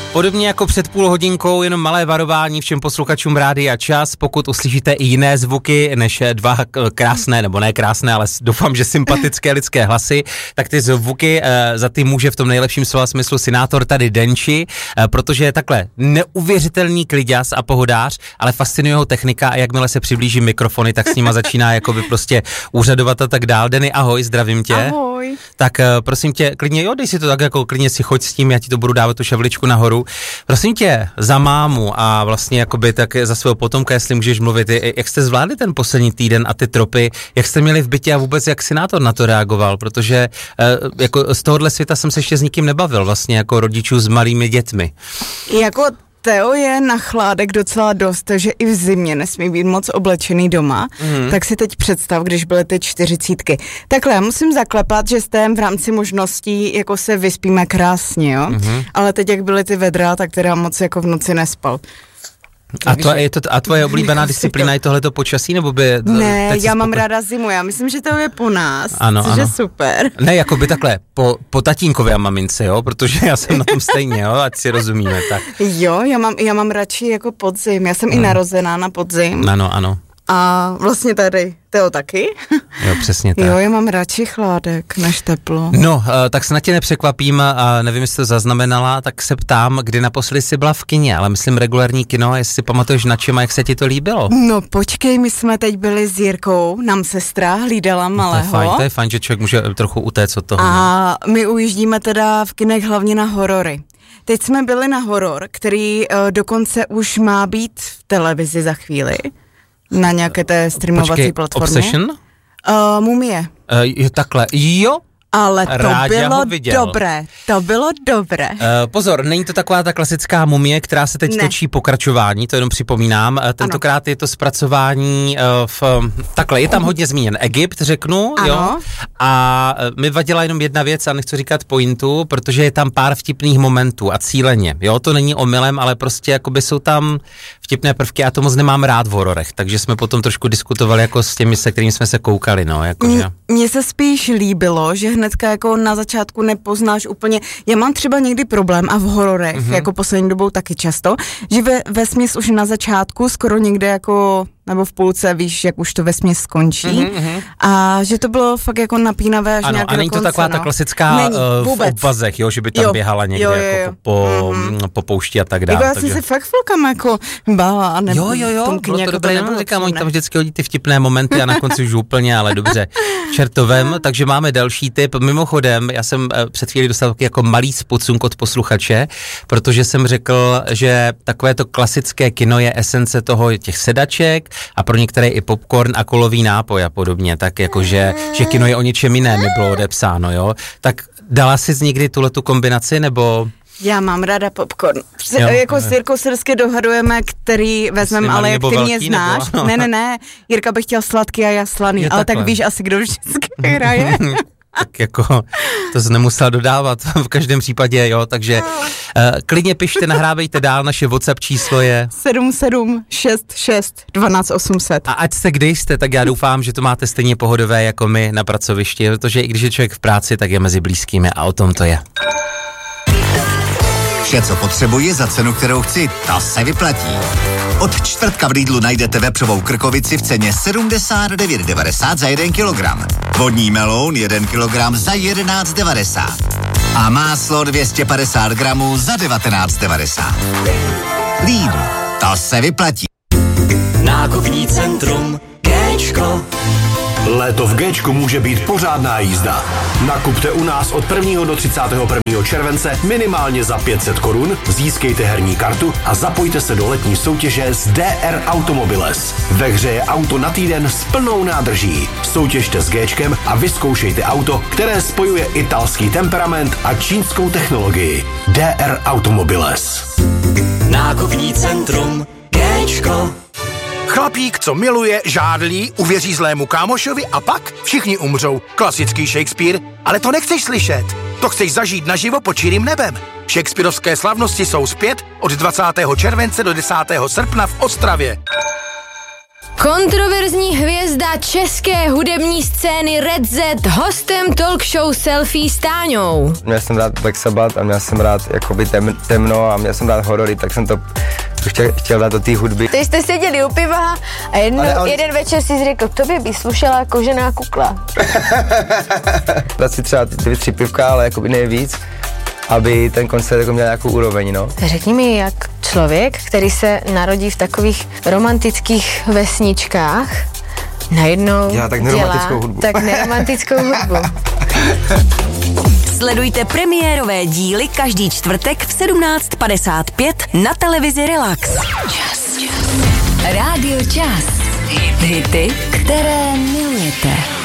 Podobně jako před půl hodinkou, jenom malé varování všem posluchačům Rádia Čas, pokud uslyšíte i jiné zvuky než dva krásné, nebo ne krásné, ale doufám, že sympatické lidské hlasy, tak ty zvuky za ty může v tom nejlepším slova smyslu senátor tady Denči, protože je takhle neuvěřitelný kliďas a pohodář, ale fascinuje ho technika a jakmile se přiblíží mikrofony, tak s nima začíná jakoby prostě úřadovat a tak dál. Deny, ahoj, zdravím tě. Ahoj. Tak prosím tě, klidně, jo, dej si to tak jako klidně si choď s tím, já ti to budu dávat tu šavličku nahoru. Prosím tě, za mámu a vlastně jakoby tak za svého potomka, jestli můžeš mluvit, jak jste zvládli ten poslední týden a ty tropy, jak jste měli v bytě a vůbec jak senátor na to reagoval, protože jako z tohohle světa jsem se ještě s nikým nebavil, vlastně jako rodičů s malými dětmi. Jako Teo je na chládek docela dost, takže i v zimě nesmí být moc oblečený doma, tak si teď představ, když byly ty 40. Takhle, já musím zaklepat, že jste v rámci možností jako se vyspíme krásně, jo? Ale teď, jak byly ty vedra, tak teda moc jako v noci nespal. A tvoje oblíbená disciplína je tohleto počasí, nebo by... Ne, já mám ráda zimu, já myslím, že to je po nás, což je super. Ne, jako by takhle, po tatínkovi a mamince, jo, protože já jsem na tom stejně, jo, ať si rozumíme, tak. Jo, já mám radši jako podzim, já jsem i narozená na podzim. Ano. A vlastně tady Teo taky. Jo, přesně tak. Jo, já mám radši chládek než teplo. No, tak snad tě nepřekvapím, nevím, jestli to zaznamenala, tak se ptám, kdy naposledy jsi byla v kině, ale myslím regulární kino, jestli si pamatuješ na čem a jak se ti to líbilo. No počkej, my jsme teď byli s Jirkou, nám sestra hlídala malého. To je fajn, že člověk může trochu utéct od toho. A my ujíždíme teda v kinech hlavně na horory. Teď jsme byli na horor, který dokonce už má být v televizi za chvíli. Na nějaké té streamovací platformě. Obsession? Mumie. Takhle, jo. Ale to bylo dobré. Pozor, není to taková ta klasická mumie, která se teď točí pokračování, to jenom připomínám. Tentokrát je to zpracování takhle, je tam hodně zmíněn Egypt, řeknu, ano. Jo. A mi vadila jenom jedna věc a nechci říkat pointu, protože je tam pár vtipných momentů a cíleně, jo, to není omylem, ale prostě jakoby jsou tam vtipné prvky, já to moc nemám rád v hororech, takže jsme potom trošku diskutovali jako s těmi, se kterými jsme se koukali, no, jakože. Mně se spíš líbilo, že hnedka jako na začátku nepoznáš úplně, já mám třeba někdy problém a v hororech, jako poslední dobou taky často, že vesměs už na začátku skoro někde jako, nebo v půlce víš, jak už to vesměs skončí a že to bylo fakt jako napínavé až nějaké a není to taková ta klasická v obvazech, jo, že by tam běhala někde jako po poušti a tak dále. Já jsem si fakt chvilkama jako bála a nebo jo, bylo to dobré, jenom říkám, oni tam vždycky hodí ty vtipné momenty a na konci už úplně, ale dobře, čertovem, takže máme další tip. Mimochodem, já jsem před chvíli dostal jako malý spocunk od posluchače, protože jsem řekl, že takové to klasické kino je esence toho těch sedaček a pro některé i popcorn a kolový nápoj a podobně, tak jakože, že kino je o něčem jiném, mi bylo odepsáno, jo. Tak dala jsi někdy tuhletu kombinaci, nebo... Já mám ráda popcorn. Jako s Jirkou se vždycky dohadujeme, který vezmeme, ale jak ty mě znáš. No. Ne, Jirka by chtěl sladký a já slaný, ale tak víš asi, kdo vždycky hraje. Tak jako, to jsi nemusel dodávat v každém případě, jo, takže klidně pište, nahrávejte dál, naše WhatsApp číslo je 7766 12800. A ať jste kde jste, tak já doufám, že to máte stejně pohodové jako my na pracovišti, protože i když je člověk v práci, tak je mezi blízkými a o tom to je. Vše, co potřebuji za cenu, kterou chci, to se vyplatí. Od čtvrtka v Lidlu najdete vepřovou krkovici v ceně 79,90 za 1 kilogram. Vodní meloun 1 kilogram za 11,90. A máslo 250 gramů za 19,90. Lidl, to se vyplatí. Nákupní centrum Géčko. Léto v Géčku může být pořádná jízda. Nakupte u nás od 1. do 31. července minimálně za 500 korun, získejte herní kartu a zapojte se do letní soutěže s DR Automobiles. Ve hře je auto na týden s plnou nádrží. Soutěžte s Géčkem a vyzkoušejte auto, které spojuje italský temperament a čínskou technologii. DR Automobiles. Nákupní centrum Géčko. Chlapík, co miluje, žádlí, uvěří zlému kámošovi a pak všichni umřou. Klasický Shakespeare, ale to nechceš slyšet. To chceš zažít naživo pod čirým nebem. Shakespearovské slavnosti jsou zpět od 20. července do 10. srpna v Ostravě. Kontroverzní hvězda české hudební scény Red Z hostem talk show Selfie s Táňou. Měl jsem rád Black Sabbath a měl jsem rád jakoby temno a měl jsem rád horory, tak jsem to chtěl dát do té hudby. Teď jste seděli u piva a jeden večer si řekl, tobě by slušela kožená kukla. Dát si třeba 2-3 pivka, ale jakoby ne víc, aby ten koncert jako měl nějakou úroveň, no. Řekni mi, jak člověk, který se narodí v takových romantických vesničkách, najednou dělá tak neromantickou hudbu. Sledujte premiérové díly každý čtvrtek v 17:55 na televizi Relax. Čas. Rádio Čas. Hity, které milujete.